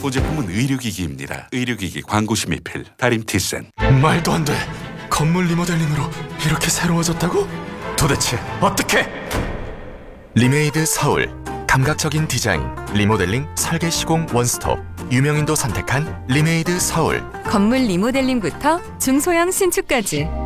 보제품은 의료기기입니다. 의료기기 광고 심의필 다림 티센. 말도 안 돼. 건물 리모델링으로 이렇게 새로워졌다고? 도대체 어떻게? 리메이드 서울. 감각적인 디자인, 리모델링, 설계 시공 원스톱. 유명인도 선택한 리메이드 서울. 건물 리모델링부터 중소형 신축까지